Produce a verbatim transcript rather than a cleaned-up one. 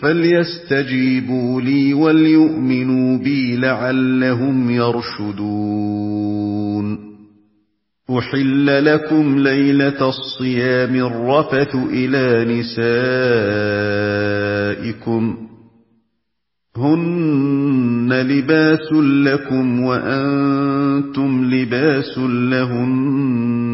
فَلْيَسْتَجِيبُوا لِي وَلْيُؤْمِنُوا بِي لَعَلَّهُمْ يَرْشُدُونَ أُحِلَّ لَكُمْ لَيْلَةَ الصِّيَامِ الرَّفَثُ إِلَىٰ نِسَائِكُمْ ۚ هُنَّ لِبَاسٌ لَّكُمْ وَأَنتُمْ لِبَاسٌ لَّهُنَّ